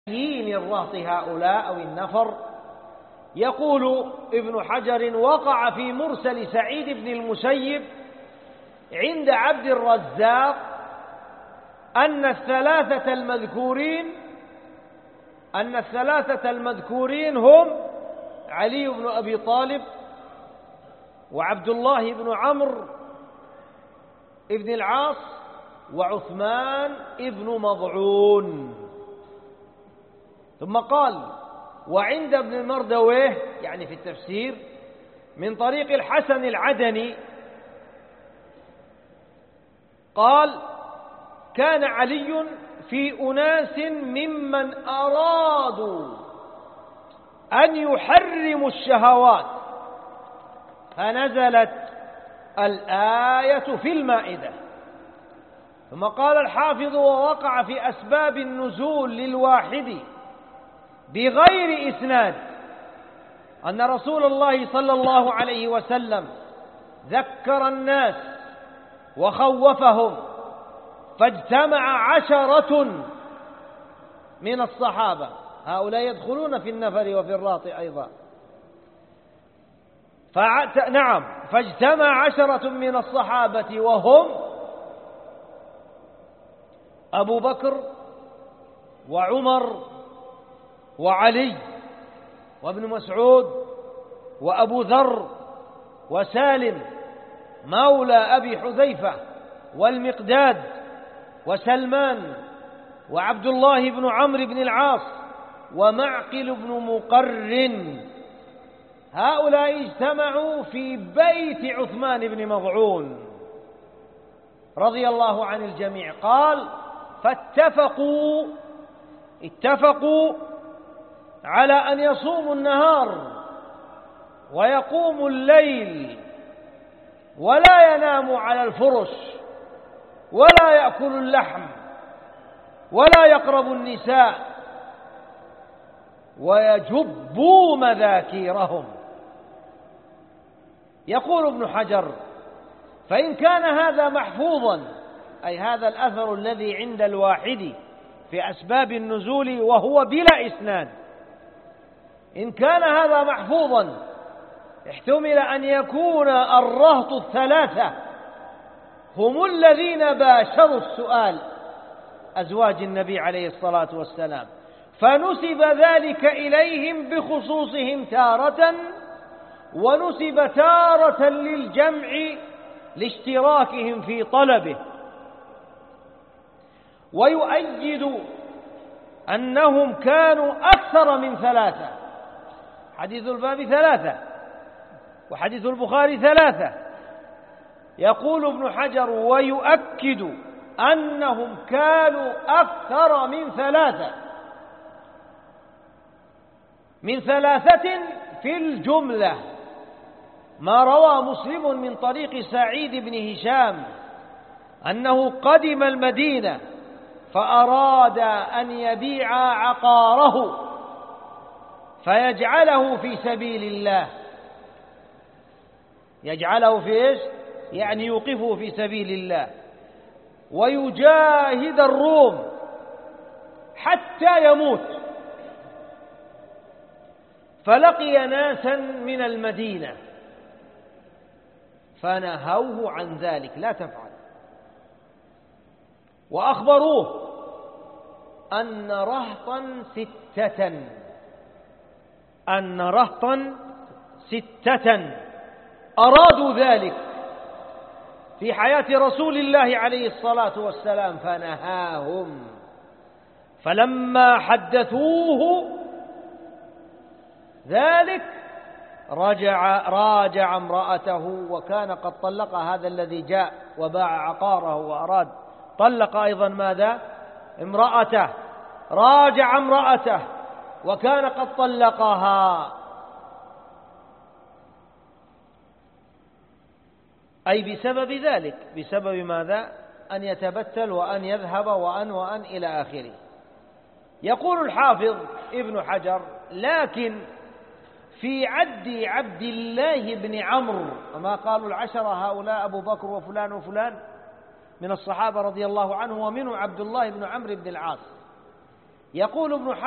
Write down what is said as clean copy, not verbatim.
الرهط هؤلاء أو النفر. يقول ابن حجر: وقع في مرسل سعيد بن المسيب عند عبد الرزاق أن الثلاثة المذكورين هم علي بن أبي طالب وعبد الله بن عمرو بن العاص وعثمان بن مضعون. ثم قال: وعند ابن المردويه يعني في التفسير من طريق الحسن العدني قال: كان علي في أناس ممن أرادوا أن يحرموا الشهوات فنزلت الآية في المائدة. ثم قال الحافظ: ووقع في أسباب النزول للواحد بغير إسناد أن رسول الله صلى الله عليه وسلم ذكر الناس وخوفهم فاجتمع 10 من الصحابة، هؤلاء يدخلون في النفر وفي الراط أيضا، فاجتمع 10 من الصحابة وهم أبو بكر وعمر وعلي وابن مسعود وأبو ذر وسالم مولى أبي حذيفة والمقداد وسلمان وعبد الله بن عمرو بن العاص ومعقل بن مقرن. هؤلاء اجتمعوا في بيت عثمان بن مضعون رضي الله عن الجميع. قال: اتفقوا على أن يصوموا النهار ويقوموا الليل ولا يناموا على الفرش ولا يأكلوا اللحم ولا يقربوا النساء ويجبوا مذاكيرهم. يقول ابن حجر: فإن كان هذا محفوظا، أي هذا الأثر الذي عند الواحد في أسباب النزول وهو بلا إسناد، إن كان هذا محفوظا احتمل أن يكون الرهط 3 هم الذين باشروا السؤال أزواج النبي عليه الصلاة والسلام، فنسب ذلك إليهم بخصوصهم تارة، ونسب تارة للجمع لاشتراكهم في طلبه. ويؤيد أنهم كانوا أكثر من 3، حديث الباب 3 وحديث البخاري 3. يقول ابن حجر: ويؤكد أنهم كانوا أكثر من 3 في الجملة، ما روى مسلم من طريق سعيد بن هشام أنه قدم المدينة فأراد أن يبيع عقاره فيجعله في سبيل الله. يجعله في إيش؟ يعني يوقفه في سبيل الله، ويجاهد الروم حتى يموت. فلقي ناسا من المدينة فنهوه عن ذلك: لا تفعل. وأخبروه أن رهطا 6 أرادوا ذلك في حياة رسول الله عليه الصلاة والسلام فنهاهم. فلما حدثوه ذلك راجع امرأته، وكان قد طلق هذا الذي جاء وباع عقاره وأراد، طلق أيضا ماذا؟ امرأته. راجع امرأته وكان قد طلقها، أي بسبب ذلك، بسبب ماذا؟ أن يتبتل وأن يذهب وأن إلى آخره. يقول الحافظ ابن حجر: لكن في عد عبد الله بن عمرو، وما قالوا 10 هؤلاء أبو بكر وفلان وفلان من الصحابة رضي الله عنه، ومنه عبد الله بن عمرو بن العاص. يقول ابن